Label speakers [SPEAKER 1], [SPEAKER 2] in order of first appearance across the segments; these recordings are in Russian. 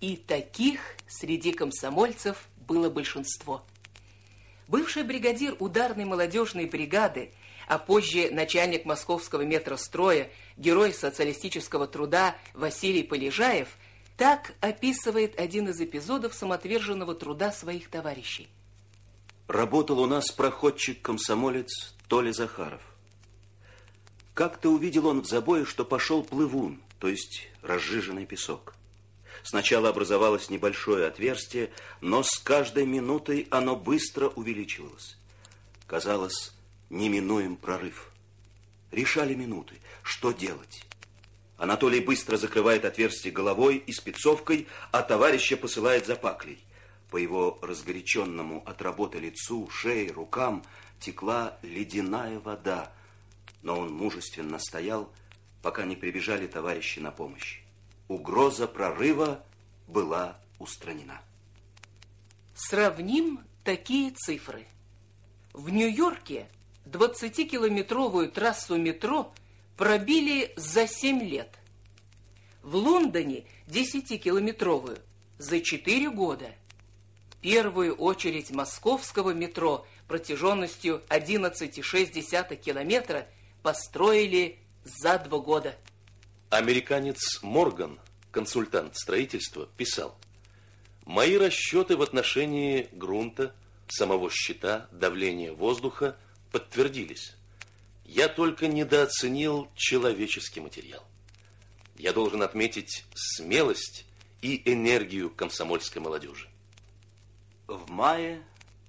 [SPEAKER 1] И таких среди комсомольцев было большинство. Бывший бригадир ударной молодежной бригады, а позже начальник московского метростроя, герой социалистического труда Василий Полежаев, так описывает один из эпизодов самоотверженного труда своих товарищей.
[SPEAKER 2] Работал у нас проходчик-комсомолец Толя Захаров. Как-то увидел он в забое, что пошел плывун, то есть разжиженный песок. Сначала образовалось небольшое отверстие, но с каждой минутой оно быстро увеличивалось. Казалось, неминуем прорыв. Решали минуты, что делать. Анатолий быстро закрывает отверстие головой и спецовкой, а товарища посылает за паклей. По его разгоряченному от работы лицу, шее, рукам текла ледяная вода, но он мужественно стоял, пока не прибежали товарищи на помощь. Угроза прорыва была устранена.
[SPEAKER 1] Сравним такие цифры. В Нью-Йорке 20-километровую трассу метро пробили за 7 лет. В Лондоне 10-километровую за 4 года. Первую очередь московского метро протяженностью 11,6 километра построили за 2 года.
[SPEAKER 3] Американец Морган, консультант строительства, писал: «Мои расчеты в отношении грунта, самого щита, давления воздуха подтвердились. Я только недооценил человеческий материал. Я должен отметить смелость и энергию комсомольской молодежи».
[SPEAKER 2] В мае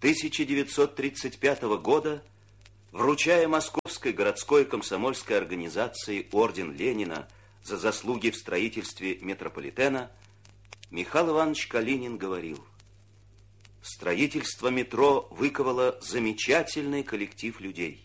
[SPEAKER 2] 1935 года, вручая Московской городской комсомольской организации орден Ленина за заслуги в строительстве метрополитена, Михаил Иванович Калинин говорил: «Строительство метро выковало замечательный коллектив людей.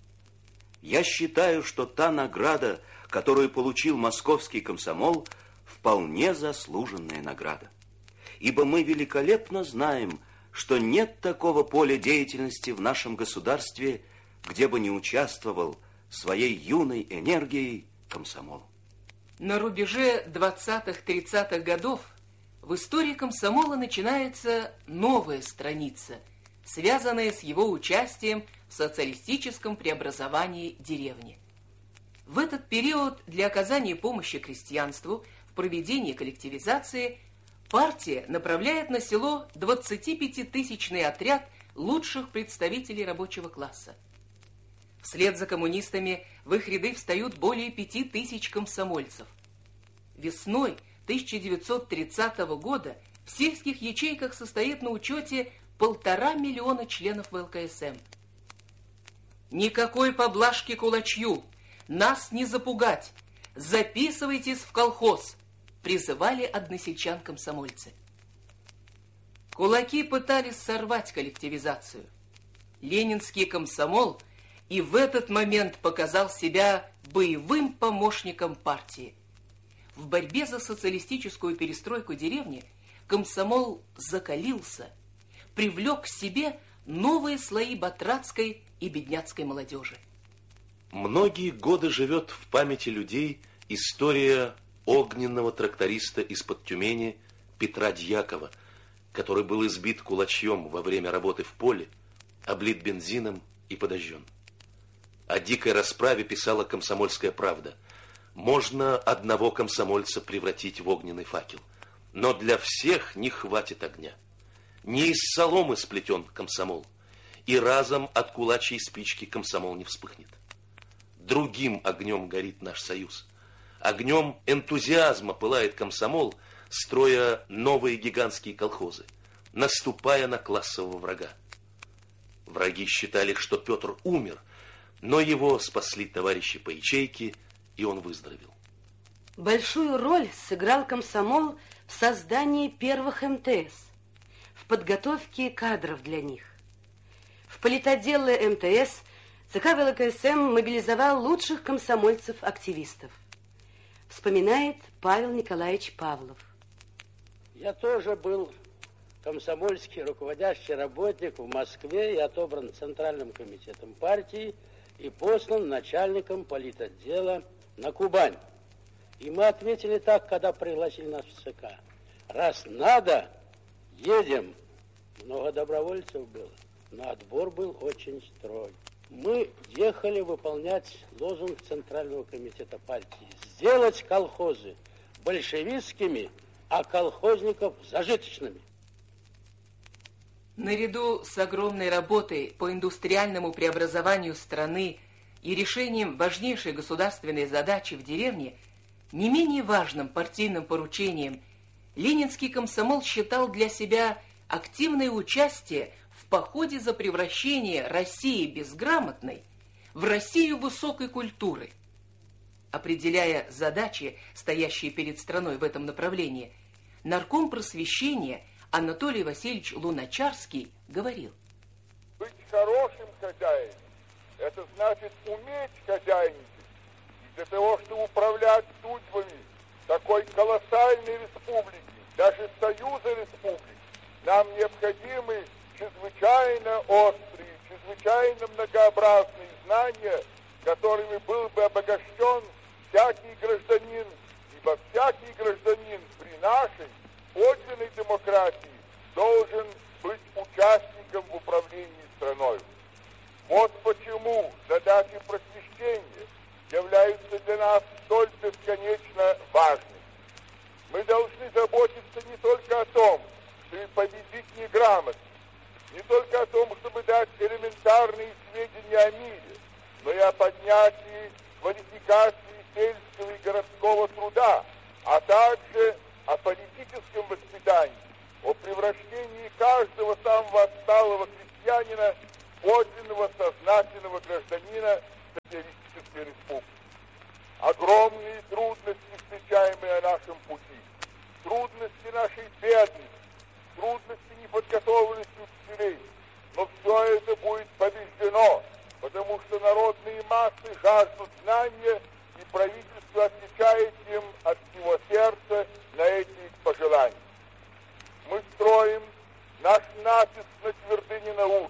[SPEAKER 2] Я считаю, что та награда, которую получил московский комсомол, вполне заслуженная награда. Ибо мы великолепно знаем, что нет такого поля деятельности в нашем государстве, где бы не участвовал своей юной энергией комсомол».
[SPEAKER 1] На рубеже 20-30-х годов в истории комсомола начинается новая страница, связанная с его участием в социалистическом преобразовании деревни. В этот период для оказания помощи крестьянству в проведении коллективизации партия направляет на село 25-тысячный отряд лучших представителей рабочего класса. Вслед за коммунистами в их ряды встают более 5000 комсомольцев. Весной 1930 года в сельских ячейках состоит на учете 1,5 миллиона членов ВЛКСМ. «Никакой поблажки кулачью! Нас не запугать! Записывайтесь в колхоз!» призывали односельчан-комсомольцы. Кулаки пытались сорвать коллективизацию. Ленинский комсомол и в этот момент показал себя боевым помощником партии. В борьбе за социалистическую перестройку деревни комсомол закалился, привлек к себе новые слои батрацкой и бедняцкой молодежи.
[SPEAKER 3] Многие годы живет в памяти людей история огненного тракториста из-под Тюмени Петра Дьякова, который был избит кулачьем во время работы в поле, облит бензином и подожжен. О дикой расправе писала «Комсомольская правда». Можно одного комсомольца превратить в огненный факел, но для всех не хватит огня. Не из соломы сплетен комсомол, и разом от кулачьей спички комсомол не вспыхнет. Другим огнем горит наш союз. Огнем энтузиазма пылает комсомол, строя новые гигантские колхозы, наступая на классового врага. Враги считали, что Петр умер, но его спасли товарищи по ячейке, и он выздоровел.
[SPEAKER 4] Большую роль сыграл комсомол в создании первых МТС, в подготовке кадров для них. В политотделы МТС ЦК ВЛКСМ мобилизовал лучших комсомольцев-активистов. Вспоминает Павел Николаевич Павлов.
[SPEAKER 5] Я тоже был комсомольский руководящий работник в Москве и отобран Центральным комитетом партии и послан начальником политотдела на Кубань. И мы ответили так, когда пригласили нас в ЦК. Раз надо, едем. Много добровольцев было, но отбор был очень строй. Мы ехали выполнять лозунг Центрального комитета партии. Сделать колхозы большевистскими, а колхозников зажиточными.
[SPEAKER 1] Наряду с огромной работой по индустриальному преобразованию страны и решением важнейшей государственной задачи в деревне, не менее важным партийным поручением ленинский комсомол считал для себя активное участие в походе за превращение России безграмотной в Россию высокой культуры. Определяя задачи, стоящие перед страной в этом направлении, нарком просвещения Анатолий Васильевич Луначарский говорил:
[SPEAKER 6] быть хорошим хозяином – это значит уметь хозяйничать. И для того, чтобы управлять судьбами такой колоссальной республики, даже союза республик, нам необходимы чрезвычайно острые, чрезвычайно многообразные знания, которыми был бы обогащен всякий гражданин, ибо всякий гражданин при нашей подлинной демократии должен быть участником в управлении страной. Вот почему задачи просвещения являются для нас столь бесконечно важными. Мы должны заботиться не только о том, чтобы победить неграмотность, не только о том, чтобы дать элементарные сведения о мире, но и о поднятии квалификации сельского и городского труда, а также о политическом воспитании, о превращении каждого самого отсталого крестьянина в подлинного сознательного гражданина социалистической республики. Огромные трудности, встречаемые на нашем пути, трудности нашей бедности, трудности неподготовленности учителей, но все это будет побеждено, потому что народные массы жаждут знания, и правительство отвечает им от всего сердца на эти их пожелания. Мы строим наш натиск на твердыне науки,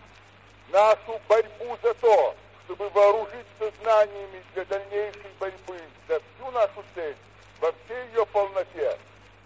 [SPEAKER 6] нашу борьбу за то, чтобы вооружиться знаниями для дальнейшей борьбы за всю нашу цель во всей ее полноте.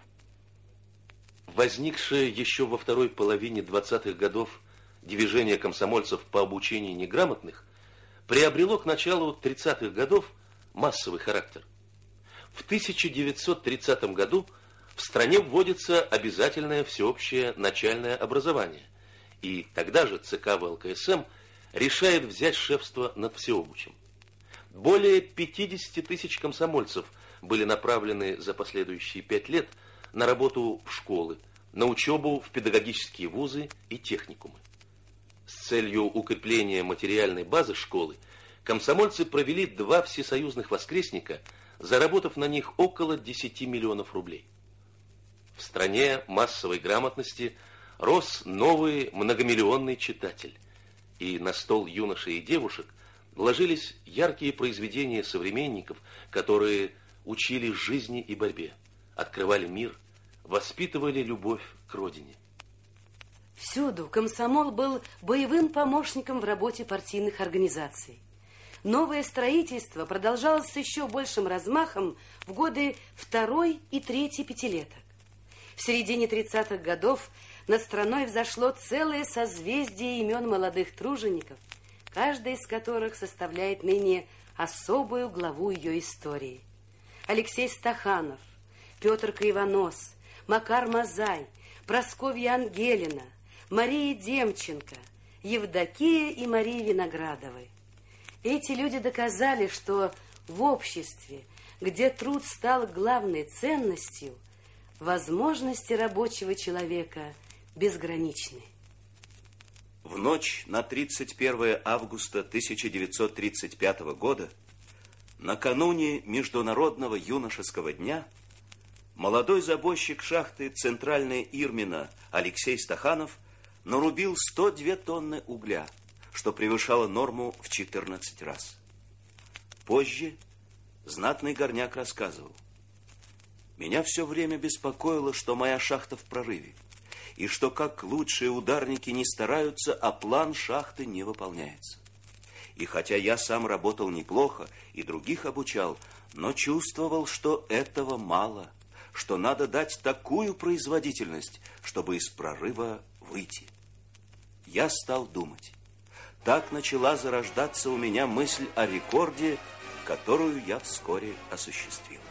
[SPEAKER 3] Возникшее еще во второй половине 20-х годов движение комсомольцев по обучению неграмотных приобрело к началу 30-х годов массовый характер. В 1930 году в стране вводится обязательное всеобщее начальное образование, и тогда же ЦК ВЛКСМ решает взять шефство над всеобучим. Более 50 тысяч комсомольцев были направлены за последующие 5 лет на работу в школы, на учебу в педагогические вузы и техникумы. С целью укрепления материальной базы школы комсомольцы провели 2 всесоюзных воскресника, заработав на них около 10 миллионов рублей. В стране массовой грамотности рос новый многомиллионный читатель, и на стол юношей и девушек ложились яркие произведения современников, которые учили жизни и борьбе, открывали мир, воспитывали любовь к родине.
[SPEAKER 4] Всюду комсомол был боевым помощником в работе партийных организаций. Новое строительство продолжалось с еще большим размахом в годы второй и третьей пятилеток. В середине 30-х годов над страной взошло целое созвездие имен молодых тружеников, каждый из которых составляет ныне особую главу ее истории. Алексей Стаханов, Петр Кривонос, Макар Мазай, Прасковья Ангелина, Мария Демченко, Евдокия и Мария Виноградовы. Эти люди доказали, что в обществе, где труд стал главной ценностью, возможности рабочего человека безграничны.
[SPEAKER 2] В ночь на 31 августа 1935 года, накануне Международного юношеского дня, молодой забойщик шахты Центральная Ирмина Алексей Стаханов нарубил 102 тонны угля, что превышало норму в 14 раз. Позже знатный горняк рассказывал: меня все время беспокоило, что моя шахта в прорыве, и что как лучшие ударники не стараются, а план шахты не выполняется. И хотя я сам работал неплохо и других обучал, но чувствовал, что этого мало, что надо дать такую производительность, чтобы из прорыва выйти. Я стал думать. Так начала зарождаться у меня мысль о рекорде, которую я вскоре осуществил.